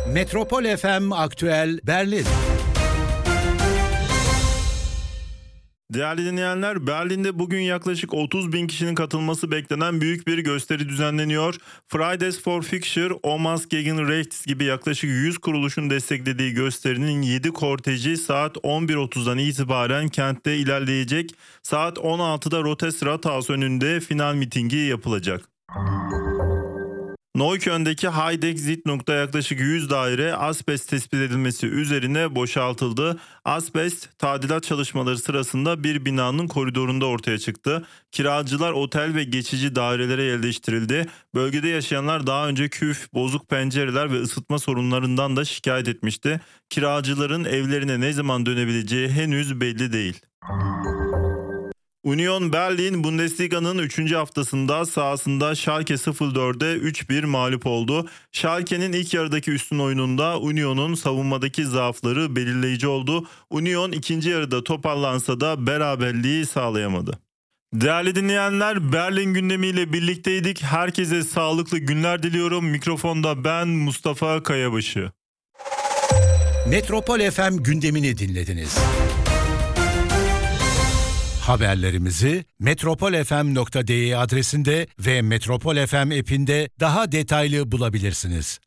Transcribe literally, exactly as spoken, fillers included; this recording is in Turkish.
Metropol F M Aktüel Berlin. Değerli dinleyenler, Berlin'de bugün yaklaşık otuz bin kişinin katılması beklenen büyük bir gösteri düzenleniyor. Fridays for Future, Omas gegen Rechts gibi yaklaşık yüz kuruluşun desteklediği gösterinin yedi korteji saat on bir otuzdan itibaren kentte ilerleyecek. Saat on altıda Rotes Rathaus önünde final mitingi yapılacak. Neukölln'deki Heidegg-Siedlung'da yaklaşık yüz daire asbest tespit edilmesi üzerine boşaltıldı. Asbest tadilat çalışmaları sırasında bir binanın koridorunda ortaya çıktı. Kiracılar otel ve geçici dairelere yerleştirildi. Bölgede yaşayanlar daha önce küf, bozuk pencereler ve ısıtma sorunlarından da şikayet etmişti. Kiracıların evlerine ne zaman dönebileceği henüz belli değil. Union Berlin Bundesliga'nın üçüncü haftasında sahasında Schalke sıfır dörde üç bir mağlup oldu. Schalke'nin ilk yarıdaki üstün oyununda Union'un savunmadaki zaafları belirleyici oldu. Union ikinci yarıda toparlansa da beraberliği sağlayamadı. Değerli dinleyenler, Berlin gündemiyle birlikteydik. Herkese sağlıklı günler diliyorum. Mikrofonda ben Mustafa Kayabaşı. Metropol F M gündemini dinlediniz. Haberlerimizi metropol f m nokta d e adresinde ve Metropol F M app'inde daha detaylı bulabilirsiniz.